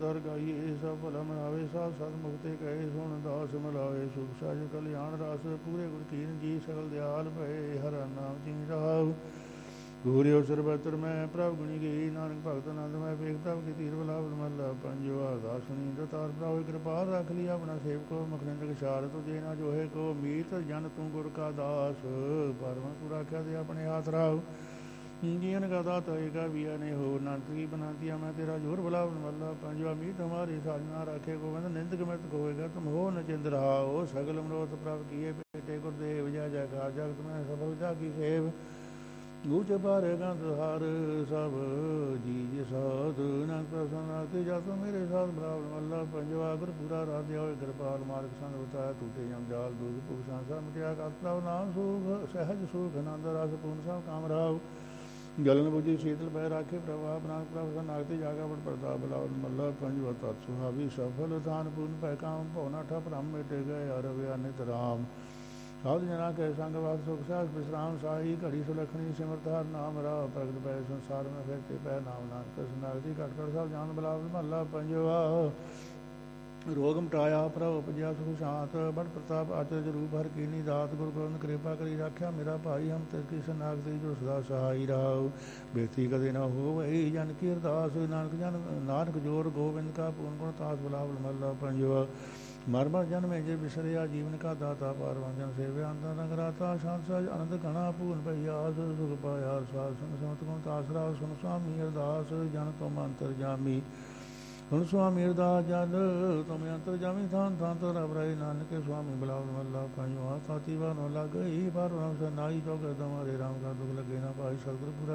ਹਰ ਗਾਈਏ ਸਭ ਭਲਾ ਮਨਾਵੇ ਸਾਧ ਸਤ ਮੁਕਤੇ ਕਹੇ ਸੁਣ ਦਾਸ ਮਿਲਾਵੇ ਸੁਖ ਸਾਜ ਕਲਿਆਣ ਰਸ ਪੂਰੇ ਗੁਰ ਕੀਨ ਜੀ ਸਗਲ ਦਿਆਲ ਭਏ ਹਰ ਨਾਮ ਜੀ ਰਾਵ ਗੂਰਿਓ ਸਰਬਤਰ ਮੈਂ ਪ੍ਰਭ ਗੁਣੀ ਗਈ ਨਾਨਕ ਭਗਤ ਆਨੰਦ ਮੈਂ ਵੇਖ ਪ੍ਰਭ ਕੀ ਤੀਰ ਬਲਾਵ ਮਹਲਾ ਪੰਜਵਾ ਦਾਸਨੀ ਦਤਾਰ ਪ੍ਰਭ ਕਿਰਪਾ ਰੱਖ ਲਈ ਆਪਣਾ ਸੇਵਕੋ ਮਖਨਿੰਦਰ ਕਿਸ਼ਾਰ ਤੁਝੇ ਨਾ ਜੋਹੇ ਕੋ ਮੀਤ ਜਨ ਤੂੰ ਗੁਰ ਕਾ ਦਾਸ ਪਰਮ ਤੂੰ ਰਾਖਿਆ ਦੇ ਆਪਣੇ ਹਾਥ ਰਾਵ ਜੀਨ ਕਾ ਦਾਤਾ ਏਕਾ ਵੀਆ ਨੇ ਹੋ ਨਾਨਕੀ ਬਨਾਤੀਆ ਮੈਂ ਤੇਰਾ ਜੋਰ ਬਲਾਵ ਮਹਲਾ ਪੰਜਵਾ ਮੀਤ ਹਮਾਰੀ ਸਾਜਨਾ ਰਾਖੇ ਗੋਬਿੰਦ ਨਿੰਦਕ ਮਿਤ ਹੋਏਗਾ ਤੁਮ ਹੋ ਨ ਚੰਦਰਾ ਹੋ ਸਗਲ ਮਨੋਤ ਪ੍ਰਭ ਕੀਏ ਬੇਟੇ ਗੁਰਦੇਵ ਜੈ ਜੈਕਾਰ ਜਗਤ ਮੈਂ ਸਫਲਤਾ ਕੀ ਸੇਵ ਗੂਚ ਬਾਰੇ ਗੰਧ ਹਰ ਸਭ ਜੀ ਸਾਧ ਨਾਨਕ ਪ੍ਰਸੰਨ ਤੇ ਜਤ ਮੇਰੇ ਸਾਧ ਬਰਾਬਰ ਮੱਲਾ ਪੰਜਵਾ ਗੁਰ ਪੂਰਾ ਰਾਧਿਆ ਹੋਏ ਕਿਰਪਾਲ ਮਾਰਗ ਸੰਗ ਬਤਾਇਆ ਟੂਟੇ ਜਮ ਜਾਲ ਦੂਧ ਭੁਗ ਸੰਸਾਰ ਮਟਿਆ ਕਰਤਾ ਨਾਮ ਸੁਖ ਸਹਿਜ ਸੁਖ ਆਨੰਦ ਰਸ ਪੂਰਨ ਸਭ ਕਾਮ ਰਾਵ ਜਲਨ ਬੁਝੀ ਸ਼ੀਤਲ ਪੈ ਰਾਖੇ ਪ੍ਰਭਾ ਨਾਨਕ ਪ੍ਰਭ ਨਾਗਤੇ ਜਾਗਾ ਬੜ ਪ੍ਰਤਾਪ ਬਲਾਵ ਮੱਲਾ ਪੰਜਵਾ ਤਤ ਸੁਹਾਵੀ ਸਫਲ ਦਾਨ ਪੂਰਨ ਪੈ ਕਾਮ ਭਉ ਠ ਭ੍ਰਮ ਮਿਟ ਗਏ ਹਰ ਵਿਆ ਨਿਤ ਰਾਮ ਸਾਧ ਜਨਾ ਕੇ ਸੰਗ ਵਾਸ ਸੁਖ ਸਾਧ ਵਿਸਰਾਮ ਸਾਈ ਘੜੀ ਸੁਲਖਣੀ ਸਿਮਰਤ ਹਰ ਨਾਮ ਰਾਹ ਪ੍ਰਗਟ ਪੈ ਸੰਸਾਰ ਮੈਂ ਫਿਰਤੇ ਪੈ ਨਾਮ ਨਾਨਕ ਸੁਨਾਗਦੀ ਘਟ ਘਟ ਸਭ ਜਾਨ ਬਲਾਵ ਮਹਲਾ ਪੰਜਵਾ ਰੋਗ ਮਟਾਇਆ ਪ੍ਰਭ ਉਪਜਿਆ ਸੁਖ ਸ਼ਾਂਤ ਬੜ ਪ੍ਰਤਾਪ ਆਚਰਜ ਰੂਪ ਹਰ ਕੀਨੀ ਦਾਤ ਗੁਰ ਗੋਬਿੰਦ ਕਿਰਪਾ ਕਰੀ ਰਾਖਿਆ ਮੇਰਾ ਭਾਈ ਹਮ ਤੇ ਕੀ ਸਨਾਗਦੀ ਜੋ ਸਦਾ ਸਹਾਈ ਰਾਵ ਬੇਤੀ ਕਦੇ ਨਾ ਹੋਵਈ ਜਨ ਕੀ ਅਰਦਾਸ ਨਾਨਕ ਜੋਰ ਗੋਬਿੰਦ ਕਾ ਪੂਰਨ ਗੁਣ ਤਾਸ ਬਲਾਵ ਮਹਲਾ ਪੰਜਵਾ ਮਰ ਮਰ ਜਨਮੇ ਜੇ ਵਿਸਰਿਆ ਜੀਵਨ ਕਾ ਦਾਤਾ ਪਾਰਵਨ ਜਨ ਸੇਵਿਆ ਅੰਦਰ ਰੰਗ ਰਾਤਾ ਸ਼ਾਂਤ ਸਜ ਅਨੰਦ ਘਣਾ ਪੂਰਨ ਭਈਆਸ ਸੁਖ ਪਾਇਆ ਸਾਧ ਸੰਗ ਸਮਤ ਕੋ ਤਾਸਰਾ ਸੁਨ ਸੁਆਮੀ ਅਰਦਾਸ ਜਨ ਤੁਮ ਅੰਤਰ ਜਾਮੀ ਸੁਨ ਸੁਆਮੀ ਅਰਦਾਸ ਜਨ ਤੁਮ ਅੰਤਰ ਜਾਮੀ ਥਾਨ ਥਾਨ ਤਰ ਅਬਰਾਈ ਨਾਨਕੇ ਸੁਆਮੀ ਬਲਾਵ ਮਹਲਾ ਪੰਜਵਾ ਤਾਤੀ ਵਾ ਨੋ ਲਗਈ ਪਰ ਰਾਮ ਸਨਾਈ ਜੋ ਗਦਮ ਹਰੇ ਰਾਮ ਕਾ ਦੁਖ ਲਗੇ ਨਾ ਭਾਈ ਸਤਿਗੁਰ ਪੂਰਾ